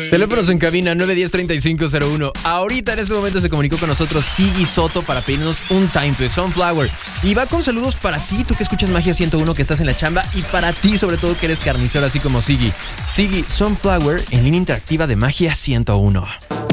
Teléfonos en cabina 910-3501. Ahorita en este momento se comunicó con nosotros Siggy Soto para pedirnos un Time to Sunflower. Y va con saludos para ti, tú que escuchas Magia 101, que estás en la chamba, y para ti sobre todo que eres carnicero así como Siggy. Siggy Sunflower en línea interactiva de Magia 101.